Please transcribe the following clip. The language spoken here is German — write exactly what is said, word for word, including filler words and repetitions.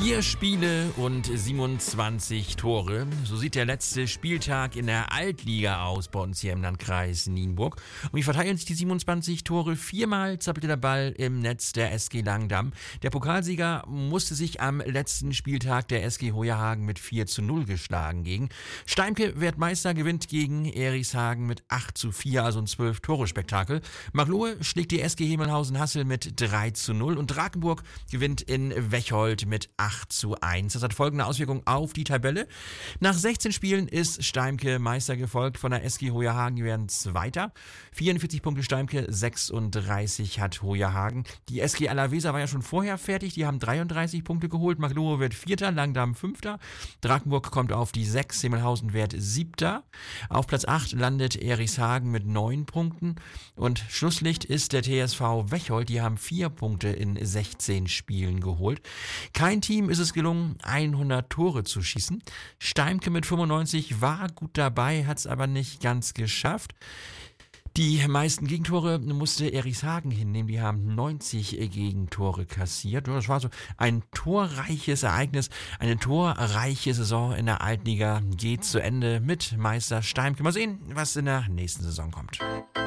Vier Spiele und siebenundzwanzig Tore. So sieht der letzte Spieltag in der Altliga aus bei uns hier im Landkreis Nienburg. Und wie verteilen sich die siebenundzwanzig Tore? Viermal zappelte der Ball im Netz der S G Langendamm. Der Pokalsieger musste sich am letzten Spieltag der S G Hojerhagen mit vier zu null geschlagen gegen. Steimke wird Meister, gewinnt gegen Erichshagen mit acht zu vier, also ein zwölf-Tore-Spektakel. Maglohe schlägt die S G Himmelhausen-Hassel mit drei zu null und Drakenburg gewinnt in Wechold mit acht zu eins. Das hat folgende Auswirkungen auf die Tabelle. Nach sechzehn Spielen ist Steimke Meister, gefolgt von der S G Hojerhagen. Die werden Zweiter. vierundvierzig Punkte Steimke, sechsunddreißig hat Hojerhagen. Die S G Alavesa war ja schon vorher fertig. Die haben dreiunddreißig Punkte geholt. Maglohe wird Vierter, Langendamm Fünfter. Drakenburg kommt auf die sechs. Himmelhausen wird Siebter. Auf Platz acht landet Erichshagen mit neun Punkten. Und Schlusslicht ist der T S V Wechold. Die haben vier Punkte in sechzehn Spielen geholt. Kein Team ist es gelungen, hundert Tore zu schießen. Steimke mit fünfundneunzig war gut dabei, hat es aber nicht ganz geschafft. Die meisten Gegentore musste Erichshagen hinnehmen. Die haben neunzig Gegentore kassiert. Das war so ein torreiches Ereignis. Eine torreiche Saison in der Altliga geht zu Ende mit Meister Steimke. Mal sehen, was in der nächsten Saison kommt.